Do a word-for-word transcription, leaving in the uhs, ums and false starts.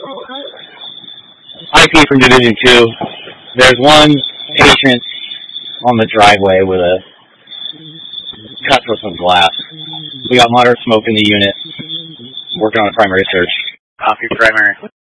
I P from Division two. There's one patient on the driveway with a cut for some glass. We got moderate smoke in the unit. Working on a primary search. Copy primary.